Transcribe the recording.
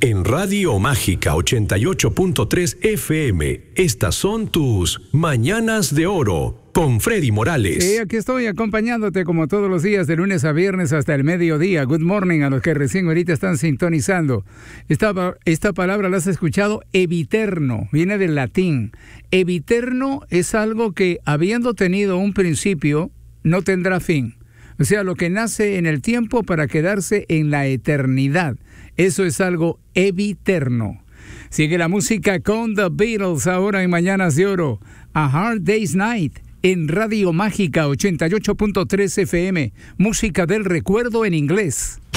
En Radio Mágica 88.3 FM, estas son tus Mañanas de Oro con Freddy Morales. Sí, aquí estoy acompañándote como todos los días de lunes a viernes hasta el mediodía. Good morning a los que recién ahorita están sintonizando. Esta palabra la has escuchado, eviterno, viene del latín. Eviterno es algo que, habiendo tenido un principio, no tendrá fin. O sea, lo que nace en el tiempo para quedarse en la eternidad. Eso es algo eviterno. Sigue la música con The Beatles ahora en Mañanas de Oro. A Hard Day's Night en Radio Mágica 88.3 FM. Música del recuerdo en inglés.